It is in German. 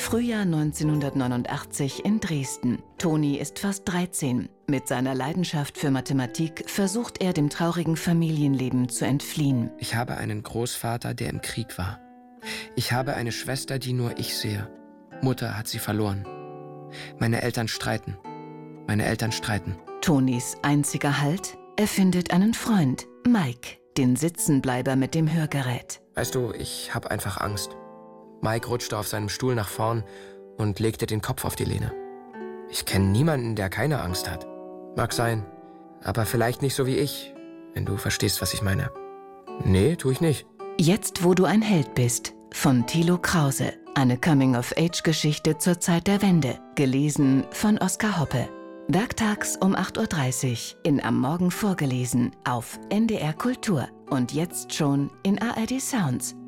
Frühjahr 1989 in Dresden. Toni ist fast 13. Mit seiner Leidenschaft für Mathematik versucht er, dem traurigen Familienleben zu entfliehen. Ich habe einen Großvater, der im Krieg war. Ich habe eine Schwester, die nur ich sehe. Mutter hat sie verloren. Meine Eltern streiten. Tonis einziger Halt? Er findet einen Freund, Mike, den Sitzenbleiber mit dem Hörgerät. Weißt du, ich habe einfach Angst. Mike rutschte auf seinem Stuhl nach vorn und legte den Kopf auf die Lehne. Ich kenne niemanden, der keine Angst hat. Mag sein, aber vielleicht nicht so wie ich, wenn du verstehst, was ich meine. Nee, tue ich nicht. Jetzt, wo du ein Held bist, von Thilo Krause. Eine Coming-of-Age-Geschichte zur Zeit der Wende. Gelesen von Oskar Hoppe. Werktags um 8:30 Uhr in Am Morgen vorgelesen auf NDR Kultur. Und jetzt schon in ARD Sounds.